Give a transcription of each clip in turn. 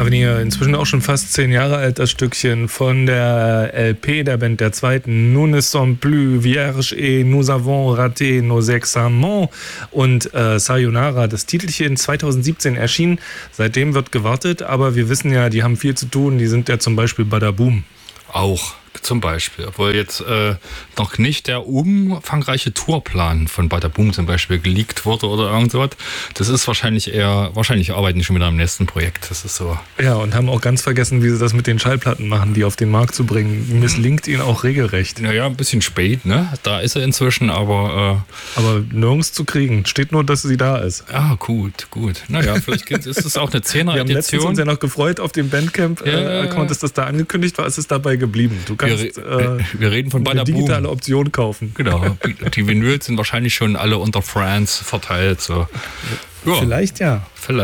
Avenir, inzwischen auch schon fast 10 Jahre alt, das Stückchen von der LP der Band der zweiten. Nous ne sommes plus vierges et nous avons raté nos examens. Und Sayonara, das Titelchen 2017 erschienen. Seitdem wird gewartet, aber wir wissen ja, die haben viel zu tun. Die sind ja zum Beispiel Badaboom. Auch. Zum Beispiel, obwohl jetzt noch nicht der umfangreiche Tourplan von Badaboom zum Beispiel geleakt wurde oder irgend sowas. Das ist wahrscheinlich arbeiten die schon wieder am nächsten Projekt. Das ist so. Ja, und haben auch ganz vergessen, wie sie das mit den Schallplatten machen, die auf den Markt zu bringen. Misslingt ihnen auch regelrecht. Naja, ein bisschen spät, ne? Da ist er inzwischen, aber nirgends zu kriegen. Steht nur, dass sie da ist. Ah, gut. Naja, vielleicht ist es auch eine 10er-Edition. Wir haben letztens uns ja noch gefreut auf dem Bandcamp-Account, dass das da angekündigt war. Es ist dabei geblieben. Du kannst wir reden von Badaboom. Eine digitale Option kaufen. Genau. Die Vinyls sind wahrscheinlich schon alle unter France verteilt. So. Ja. Vielleicht ja.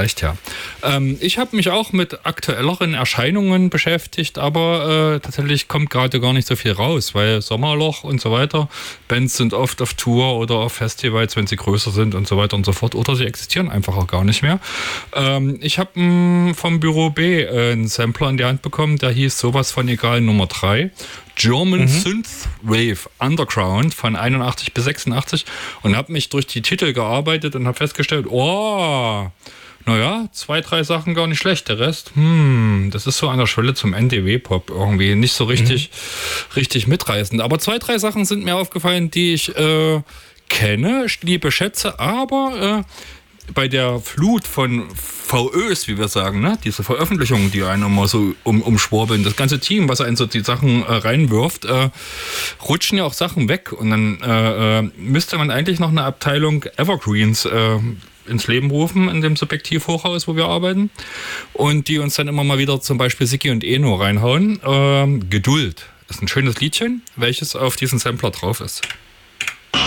Ich habe mich auch mit aktuelleren Erscheinungen beschäftigt, aber tatsächlich kommt gerade gar nicht so viel raus, weil Sommerloch und so weiter. Bands sind oft auf Tour oder auf Festivals, wenn sie größer sind und so weiter und so fort. Oder sie existieren einfach auch gar nicht mehr. Ich habe vom Büro B einen Sampler in die Hand bekommen, der hieß sowas von egal Nummer 3. German Synthwave Underground von 81 bis 86 und habe mich durch die Titel gearbeitet und habe festgestellt, naja, 2, 3 Sachen gar nicht schlecht. Der Rest, das ist so an der Schwelle zum NDW-Pop irgendwie nicht so richtig mitreißend. Aber 2, 3 Sachen sind mir aufgefallen, die ich kenne, liebe, schätze, aber bei der Flut von VÖs, wie wir sagen, ne, diese Veröffentlichungen, die einen immer so umschwurbeln, das ganze Team, was einen so die Sachen reinwirft, rutschen ja auch Sachen weg. Und dann müsste man eigentlich noch eine Abteilung Evergreens ins Leben rufen, in dem Subjektiv-Hochhaus, wo wir arbeiten. Und die uns dann immer mal wieder zum Beispiel Siki und Eno reinhauen. Geduld ist ein schönes Liedchen, welches auf diesem Sampler drauf ist.